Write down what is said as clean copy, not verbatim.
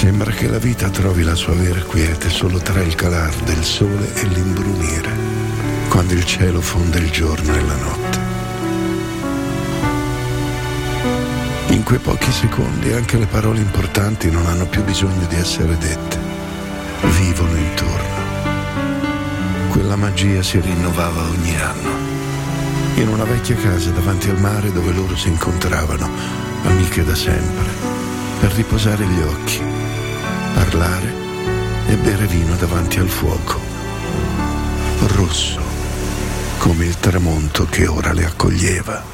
Sembra che la vita trovi la sua vera quiete solo tra il calar del sole e l'imbrunire, quando il cielo fonde il giorno e la notte. In quei pochi secondi anche le parole importanti non hanno più bisogno di essere dette, vivono intorno. Quella magia si rinnovava ogni anno, in una vecchia casa davanti al mare dove loro si incontravano, amiche da sempre, per riposare gli occhi, parlare e bere vino davanti al fuoco, rosso come il tramonto che ora le accoglieva.